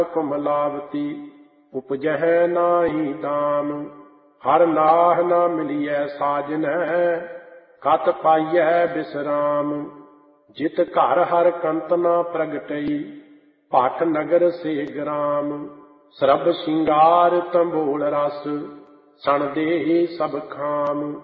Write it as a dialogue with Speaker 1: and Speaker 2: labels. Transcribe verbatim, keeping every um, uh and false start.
Speaker 1: कुमलावती उपजह नाही दाम। हर नाह न मिलिय साजन कत पाइय विश्राम। जित घर हर कंत न प्रगटई भट नगर से ग्राम। सरब सिंगार तंबोल रस सन दे सब खाम।